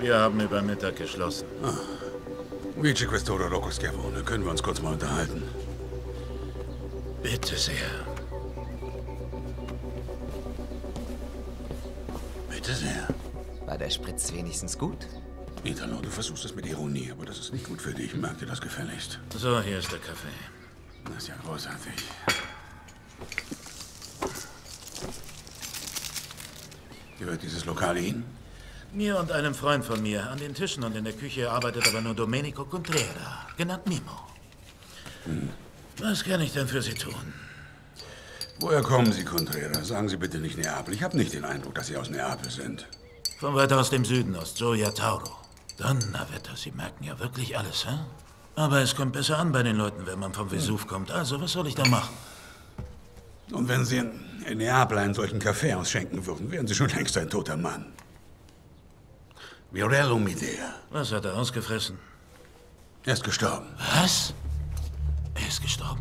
Wir haben über Mittag geschlossen. Vice Questore Rocco Schiavone. Können wir uns kurz mal unterhalten? Bitte sehr. Bitte sehr. War der Spritz wenigstens gut? Italo, du versuchst es mit Ironie, aber das ist nicht gut für dich. Merk dir das gefälligst. So, hier ist der Kaffee. Das ist ja großartig. Gehört dieses Lokal Ihnen? Mir und einem Freund von mir. An den Tischen und in der Küche arbeitet aber nur Domenico Contrera, genannt Mimo. Was kann ich denn für Sie tun? Woher kommen Sie, Contrera? Sagen Sie bitte nicht Neapel. Ich habe nicht den Eindruck, dass Sie aus Neapel sind. Von weiter aus dem Süden, aus Gioia Tauro. Donnerwetter, Sie merken ja wirklich alles, hä? Aber es kommt besser an bei den Leuten, wenn man vom Vesuv kommt. Also, was soll ich da machen? Und wenn Sie in Neapel einen solchen Kaffee ausschenken würden, wären Sie schon längst ein toter Mann. Viorello Midea. Was hat er ausgefressen? Er ist gestorben. Was? Er ist gestorben?